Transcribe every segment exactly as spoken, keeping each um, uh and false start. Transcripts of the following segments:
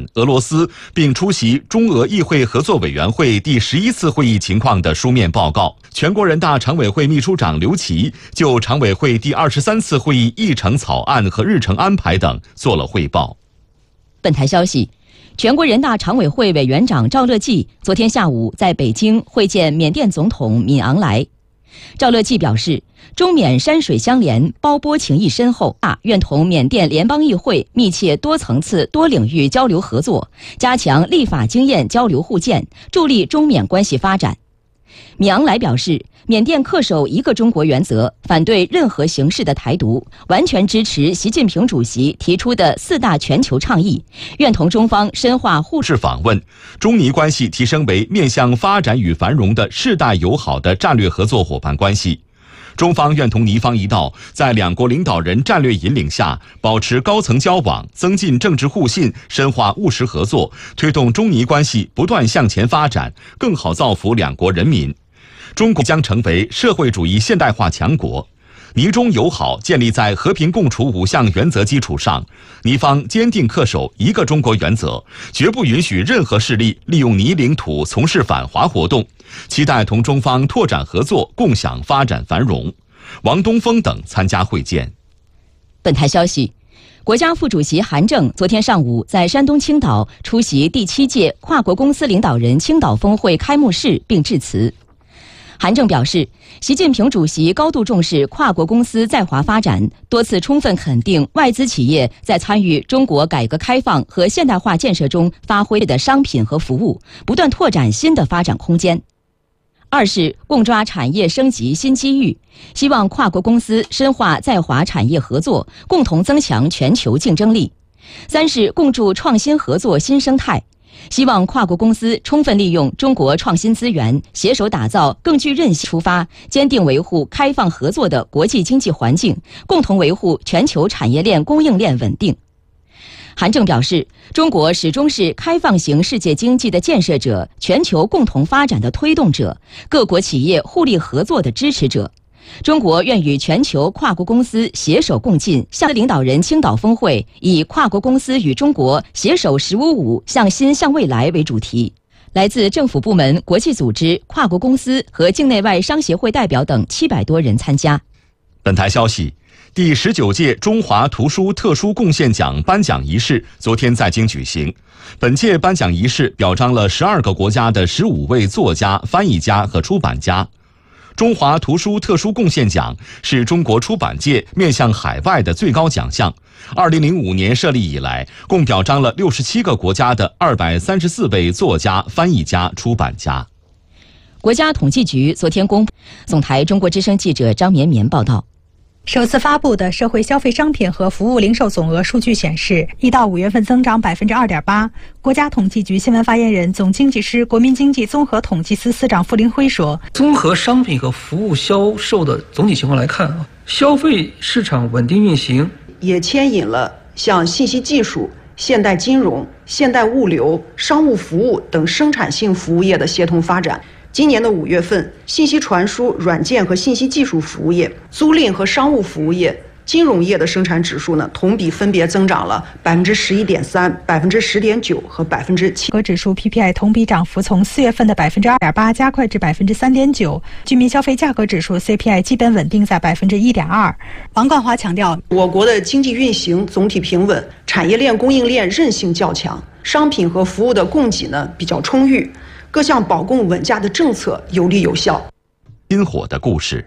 俄罗斯，并出席中俄议会合作委员会第十一次会议情况的书面报告。全国人大常委会秘书长刘奇就常委会第二十三次会议议程草案和日程安排等做了汇报。 本台消息，全国人大常委会委员长赵乐际昨天下午在北京会见缅甸总统敏昂莱。赵乐际表示，中缅山水相连，胞波情谊深厚，愿同缅甸联邦议会密切多层次、多领域交流合作，加强立法经验交流互鉴，助力中缅关系发展。敏昂莱表示，缅甸恪守一个中国原则，反对任何形式的台独，完全支持习近平主席提出的四大全球倡议，愿同中方深化互视访问，中尼关系提升为面向发展与繁荣的世代友好的战略合作伙伴关系。中方愿同尼方一道，在两国领导人战略引领下，保持高层交往，增进政治互信，深化务实合作，推动中尼关系不断向前发展，更好造福两国人民。中国将成为社会主义现代化强国。尼中友好建立在和平共处五项原则基础上，尼方坚定恪守一个中国原则，绝不允许任何势力利用尼领土从事反华活动，期待同中方拓展合作，共享发展繁荣。王东峰等参加会见。 本台消息，国家副主席韩正昨天上午在山东青岛出席第七届跨国公司领导人青岛峰会开幕式并致辞。韩正表示，习近平主席高度重视跨国公司在华发展，多次充分肯定外资企业在参与中国改革开放和现代化建设中发挥的商品和服务，不断拓展新的发展空间。二是共抓产业升级新机遇，希望跨国公司深化在华产业合作，共同增强全球竞争力。三是共筑创新合作新生态，希望跨国公司充分利用中国创新资源，携手打造更具韧性出发、坚定维护开放合作的国际经济环境，共同维护全球产业链供应链稳定。韩正表示，中国始终是开放型世界经济的建设者，全球共同发展的推动者，各国企业互利合作的支持者。中国愿与全球跨国公司携手共进，向领导人青岛峰会以跨国公司与中国携手十五五向新向未来为主题。来自政府部门、国际组织、跨国公司和境内外商协会代表等七百多人参加。 本台消息，第十九届中华图书特殊贡献奖颁奖仪式昨天在京举行。本届颁奖仪式表彰了十二个国家的十五位作家、翻译家和出版家。中华图书特殊贡献奖是中国出版界面向海外的最高奖项。二零零五年设立以来，共表彰了六十七个国家的二百三十四位作家、翻译家、出版家。 国家统计局昨天公布，总台中国之声记者张绵绵报道。 首次发布的社会消费商品和服务零售总额数据显示，一到五月份增长百分之二点八。国家统计局新闻发言人、总经济师、国民经济综合统计司司长傅林辉说：“ 综合商品和服务销售的总体情况来看啊，消费市场稳定运行， 也牵引了像信息技术、现代金融、现代物流、商务服务等生产性服务业的协同发展。”今年的五月份，信息传输、软件和信息技术服务业、租赁和商务服务业、金融业的生产指数呢，同比分别增长了百分之十一点三、百分之十点九和百分之七。 价格指数 P P I 同比涨幅从四月份的百分之二点八加快至百分之三点九。居民消费价格指数 C P I 基本稳定在百分之一点二。王冠华强调， 我国的经济运行总体平稳，产业链供应链韧性较强，商品和服务的供给呢比较充裕。各项保供稳价的政策有力有效。 薪火的故事。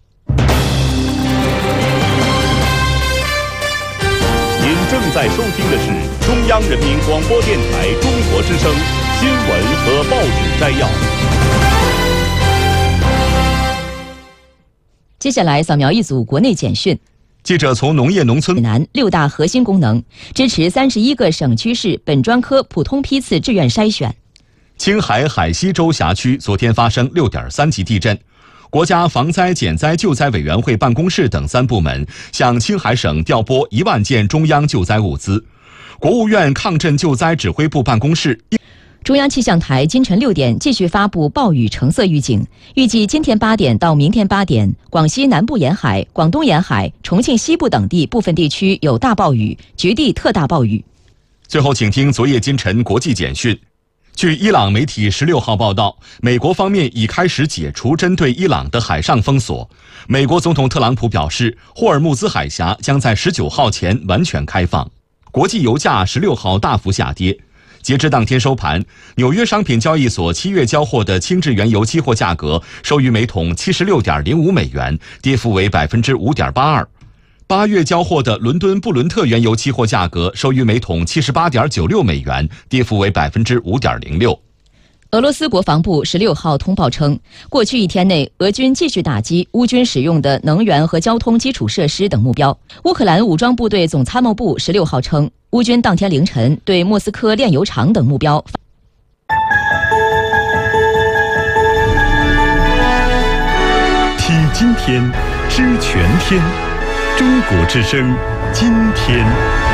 您正在收听的是中央人民广播电台中国之声新闻和报纸摘要。 接下来扫描一组国内简讯。 记者从农业农村南六大核心功能支持三十一个省区市本专科普通批次志愿筛选。 青海海西州辖区昨天发生 六点三级地震，国家防灾减灾救灾委员会办公室等三部门向青海省调拨一万件中央救灾物资。国务院抗震救灾指挥部办公室。 中央气象台今晨六点继续发布暴雨橙色预警，预计今天八点到明天八点，广西南部沿海、广东沿海、重庆西部等地部分地区有大暴雨，局地特大暴雨。 最后，请听昨夜今晨国际简讯。据伊朗媒体十六号报道，美国方面已开始解除针对伊朗的海上封锁。美国总统特朗普表示，霍尔木兹海峡将在十九号前完全开放。国际油价十六号大幅下跌。截至当天收盘，纽约商品交易所七月交货的轻质原油期货价格收于每桶七十六点零五美元，跌幅为百分之五点八二。八月交货的伦敦布伦特原油期货价格收于每桶七十八点九六美元，跌幅为百分之五点零六。 俄罗斯国防部十六号通报称，过去一天内，俄军继续打击乌军使用的能源和交通基础设施等目标。乌克兰武装部队总参谋部十六号称，乌军当天凌晨对莫斯科炼油厂等目标。 听今天，知全天，中国之声，今天。